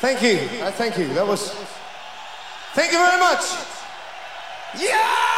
Thank you. Thank you. That was. Thank you very much. Yeah!